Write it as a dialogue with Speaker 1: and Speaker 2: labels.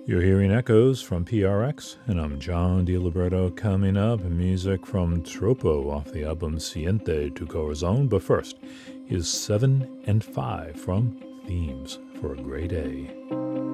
Speaker 1: You're hearing echoes from PRX, and I'm John DiLiberto. Coming up, music from Tropo off the album Siente tu Corazon. But first, is 7 and 5 from Themes for a Gray Day.